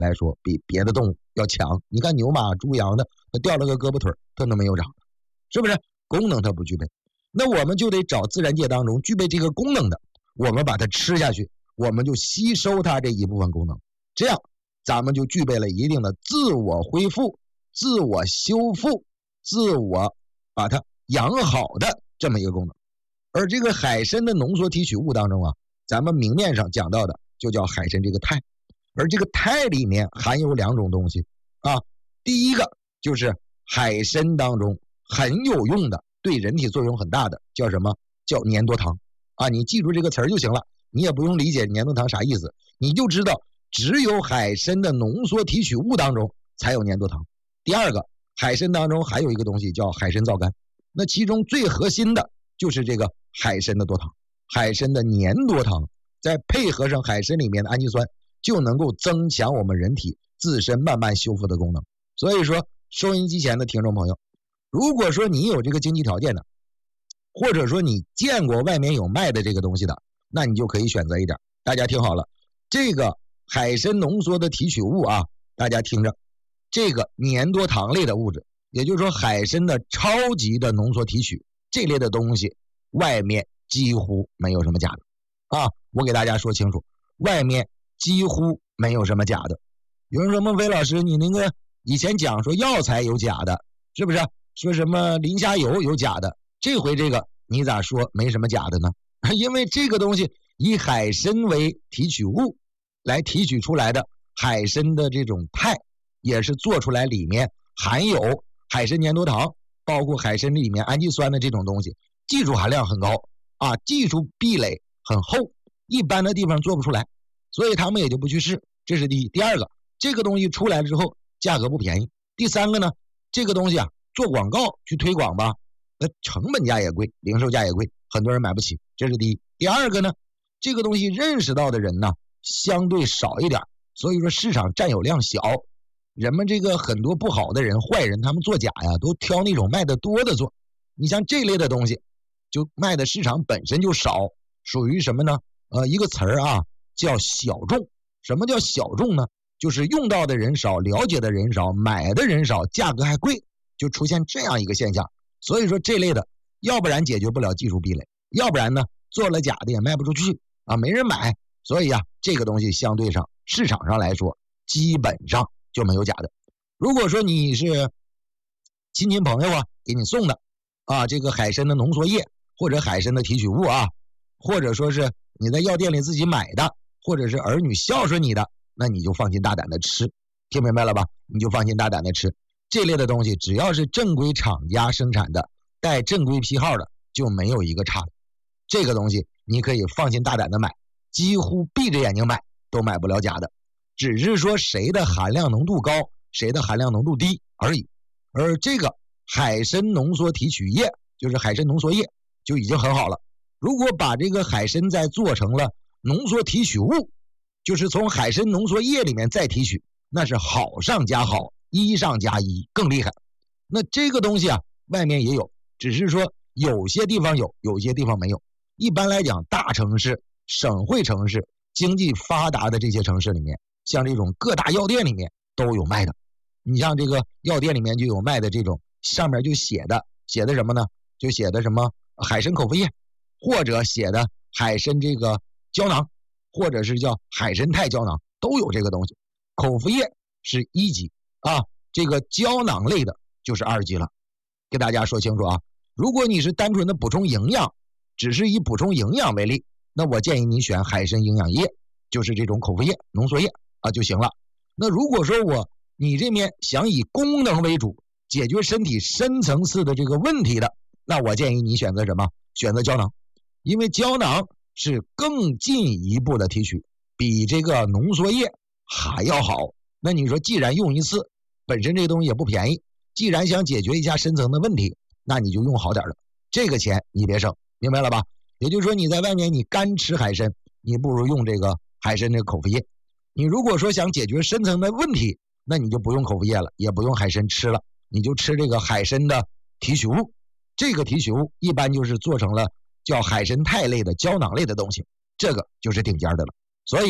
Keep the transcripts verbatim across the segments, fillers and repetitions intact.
来说比别的动物要强。你看牛马猪羊的，它掉了个胳膊腿它都没有长，是不是？功能它不具备，那我们就得找自然界当中具备这个功能的，我们把它吃下去，我们就吸收它这一部分功能，这样咱们就具备了一定的自我恢复、自我修复、自我把它养好的这么一个功能。而这个海参的浓缩提取物当中啊，咱们明面上讲到的就叫海参这个肽，而这个肽里面含有两种东西啊，第一个就是海参当中很有用的，对人体作用很大的，叫什么？叫粘多糖啊！你记住这个词儿就行了，你也不用理解粘多糖啥意思，你就知道只有海参的浓缩提取物当中才有粘多糖。第二个，海参当中还有一个东西叫海参皂苷，那其中最核心的就是这个海参的多糖，海参的粘多糖，再配合上海参里面的氨基酸，就能够增强我们人体自身慢慢修复的功能。所以说，收音机前的听众朋友，如果说你有这个经济条件的，或者说你见过外面有卖的这个东西的，那你就可以选择一点。大家听好了，这个海参浓缩的提取物啊，大家听着，这个粘多糖类的物质，也就是说海参的超级的浓缩提取这类的东西，外面几乎没有什么假的啊！我给大家说清楚，外面几乎没有什么假的。有人说孟非老师，你那个以前讲说药材有假的，是不是？说什么磷虾油有假的，这回这个你咋说没什么假的呢？因为这个东西以海参为提取物来提取出来的海参的这种肽，也是做出来里面含有海参粘多糖，包括海参里面氨基酸的这种东西，技术含量很高啊，技术壁垒很厚，一般的地方做不出来，所以他们也就不去试。这是第一。第二个，这个东西出来之后价格不便宜。第三个呢，这个东西啊做广告去推广吧，那成本价也贵，零售价也贵，很多人买不起，这是第一。第二个呢，这个东西认识到的人呢相对少一点，所以说市场占有量小，人们这个很多不好的人坏人他们做假呀，都挑那种卖的多的做。你像这类的东西就卖的市场本身就少，属于什么呢？呃，一个词儿啊叫小众。什么叫小众呢？就是用到的人少，了解的人少，买的人少，价格还贵，就出现这样一个现象。所以说这类的要不然解决不了技术壁垒，要不然呢做了假的也卖不出去啊，没人买。所以啊，这个东西相对上市场上来说基本上就没有假的。如果说你是亲戚朋友啊给你送的啊，这个海参的浓缩液或者海参的提取物啊，或者说是你在药店里自己买的，或者是儿女孝顺你的，那你就放心大胆的吃，听明白了吧？你就放心大胆的吃这类的东西，只要是正规厂家生产的，带正规批号的，就没有一个差的。这个东西你可以放心大胆的买，几乎闭着眼睛买都买不了假的，只是说谁的含量浓度高，谁的含量浓度低而已。而这个海参浓缩提取液，就是海参浓缩液就已经很好了。如果把这个海参再做成了浓缩提取物，就是从海参浓缩液里面再提取，那是好上加好，一上加一，更厉害。那这个东西啊外面也有，只是说有些地方有，有些地方没有。一般来讲，大城市、省会城市、经济发达的这些城市里面，像这种各大药店里面都有卖的。你像这个药店里面就有卖的这种，上面就写的写的什么呢？就写的什么海参口服液，或者写的海参这个胶囊，或者是叫海参肽胶囊，都有这个东西。口服液是一级啊，这个胶囊类的就是二级了。给大家说清楚啊，如果你是单纯的补充营养，只是以补充营养为例，那我建议你选海参营养液，就是这种口服液、浓缩液啊就行了。那如果说我你这边想以功能为主，解决身体深层次的这个问题的，那我建议你选择什么？选择胶囊，因为胶囊是更进一步的提取，比这个浓缩液还要好。那你说既然用一次，本身这个东西也不便宜，既然想解决一下深层的问题，那你就用好点的，这个钱你别省，明白了吧？也就是说你在外面你干吃海参，你不如用这个海参这个口服液。你如果说想解决深层的问题，那你就不用口服液了，也不用海参吃了，你就吃这个海参的提取物。这个提取物一般就是做成了叫海参肽类的胶囊类的东西，这个就是顶尖的了。所以啊，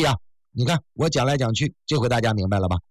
你看我讲来讲去，这回大家明白了吧？